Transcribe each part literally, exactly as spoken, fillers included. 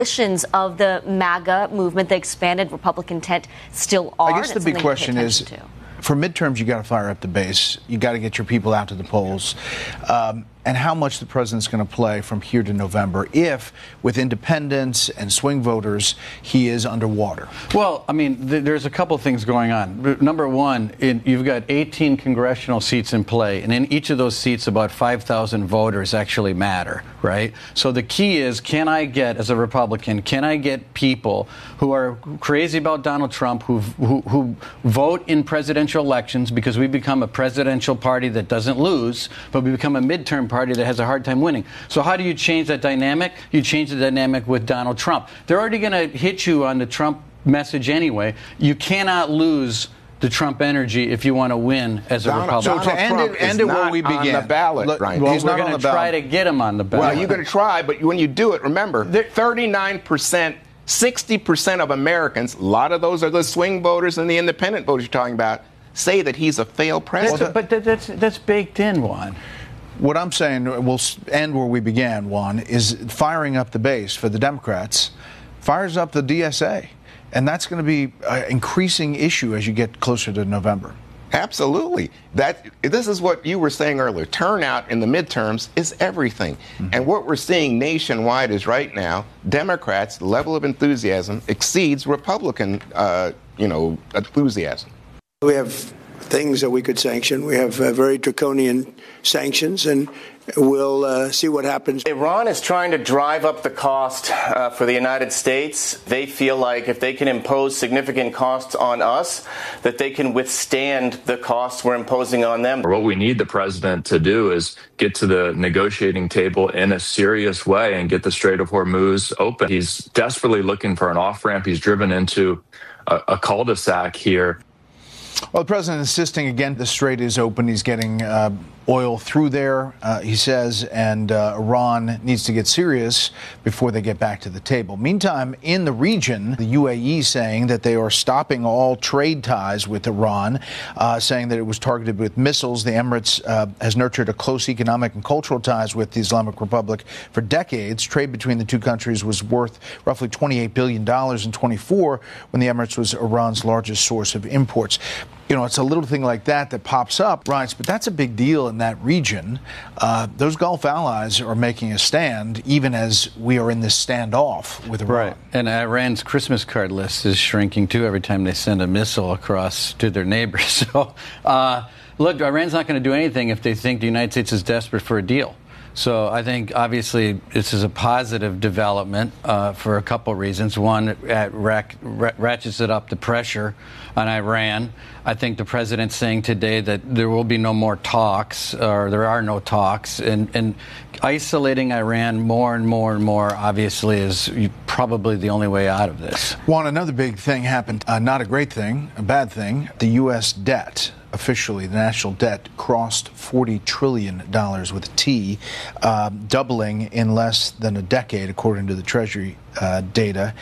of the MAGA movement, the expanded Republican tent, still are? I guess the big question is, for midterms, you got to fire up the base. You got to get your people out to the polls. Um, and how much the president's going to play from here to November if, with independents and swing voters, he is underwater? Well, I mean, th- there's a couple things going on. Number one, in, you've got eighteen congressional seats in play, and in each of those seats, about five thousand voters actually matter, right? So the key is, can I get, as a Republican, can I get people who are crazy about Donald Trump, who, who, who vote in presidential elections because we become a presidential party that doesn't lose, but we become a midterm party that has a hard time winning. So how do you change that dynamic? You change the dynamic with Donald Trump. They're already going to hit you on the Trump message anyway. You cannot lose the Trump energy if you want to win as a Donald, Republican. So to end Trump it, end it where we began. On the ballot, Look, Brian. Well, he's we're not going on to the try ballot. to get him on the ballot. Well, you're going to try, but when you do it, remember, thirty-nine percent, sixty percent of Americans, a lot of those are the swing voters and the independent voters you're talking about, say that he's a failed president. That's, but that, that's that's baked in, Juan. What I'm saying, we'll end where we began, Juan, is firing up the base for the Democrats, fires up the D S A. And that's going to be an increasing issue as you get closer to November. Absolutely. That this is what you were saying earlier. Turnout in the midterms is everything. Mm-hmm. And what we're seeing nationwide is right now, Democrats' level of enthusiasm exceeds Republican, uh, you know, enthusiasm. We have things that we could sanction. We have uh, very draconian sanctions, and we'll uh, see what happens. Iran is trying to drive up the cost uh, for the United States. They feel like if they can impose significant costs on us, that they can withstand the costs we're imposing on them. What we need the president to do is get to the negotiating table in a serious way and get the Strait of Hormuz open. He's desperately looking for an off-ramp. He's driven into a, a cul-de-sac here. Well, the president insisting again the strait is open. He's getting uh, oil through there, uh, he says, and uh, Iran needs to get serious before they get back to the table. Meantime, in the region, the U A E saying that they are stopping all trade ties with Iran, uh, saying that it was targeted with missiles. The Emirates uh, has nurtured a close economic and cultural ties with the Islamic Republic for decades. Trade between the two countries was worth roughly twenty-eight billion dollars in twenty-four, when the Emirates was Iran's largest source of imports. You know, it's a little thing like that that pops up, right? But that's a big deal in that region. Uh, those Gulf allies are making a stand, even as we are in this standoff with Iran. Right. And Iran's Christmas card list is shrinking, too, every time they send a missile across to their neighbors. So, uh, look, Iran's not going to do anything if they think the United States is desperate for a deal. So I think, obviously, this is a positive development uh, for a couple reasons. One, it rack, ratchets it up the pressure on Iran. I think the president's saying today that there will be no more talks, or there are no talks. And, and isolating Iran more and more and more, obviously, is probably the only way out of this. Juan, another big thing happened. Uh, not a great thing, a bad thing. The U S debt. Officially, the national debt crossed forty trillion dollars with a T, uh, doubling in less than a decade, according to the Treasury uh, data.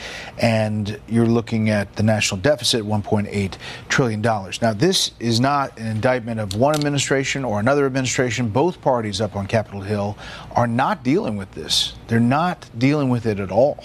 And you're looking at the national deficit, one point eight trillion dollars. Now, this is not an indictment of one administration or another administration. Both parties up on Capitol Hill are not dealing with this. They're not dealing with it at all.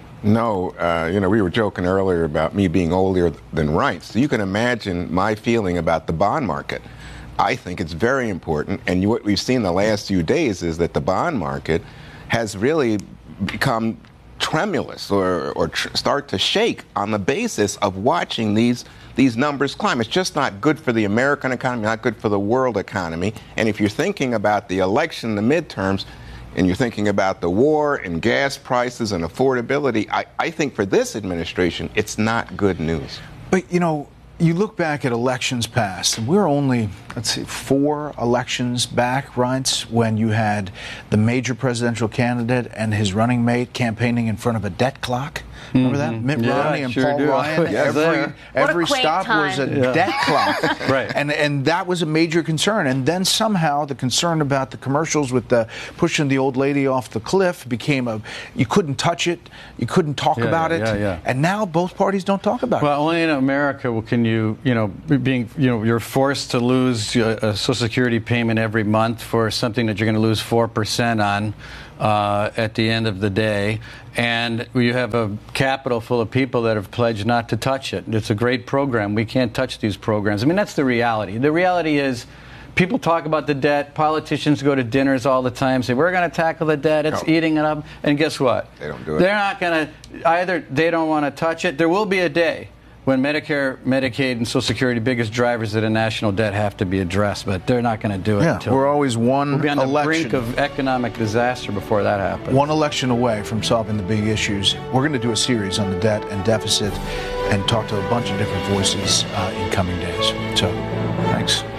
No, uh, you know, we were joking earlier about me being older than Reince. So you can imagine my feeling about the bond market. I think it's very important. And what we've seen the last few days is that the bond market has really become tremulous or, or tr- start to shake on the basis of watching these these numbers climb. It's just not good for the American economy, not good for the world economy. And if you're thinking about the election, the midterms, and you're thinking about the war and gas prices and affordability, I, I think for this administration, it's not good news. But, you know, you look back at elections past, and we're only, let's see, four elections back, Reince, when you had the major presidential candidate and his running mate campaigning in front of a debt clock. Remember that? Mm-hmm. Mitt yeah, Romney and sure Paul do. Ryan. Yes, every every stop time. was a yeah. debt clock. Right. And and that was a major concern. And then somehow the concern about the commercials with the pushing the old lady off the cliff became a, you couldn't touch it, you couldn't talk yeah, about yeah, it. Yeah, yeah. And now both parties don't talk about well, it. Well, only in America can you, you know, being, you know, you're forced to lose a Social Security payment every month for something that you're going to lose four percent on uh, at the end of the day. And you have a capital full of people that have pledged not to touch it. It's a great program. We can't touch these programs. I mean, that's the reality. The reality is, people talk about the debt. Politicians go to dinners all the time, say, we're going to tackle the debt. It's No. eating it up. And guess what? They don't do it. They're not going to, either they don't want to touch it. There will be a day when Medicare, Medicaid, and Social Security, biggest drivers of the national debt, have to be addressed, but they're not going to do it Yeah, until we're always one we'll be on the election. brink of economic disaster before that happens. One election away from solving the big issues. We're going to do a series on the debt and deficit and talk to a bunch of different voices uh, in coming days. So, thanks.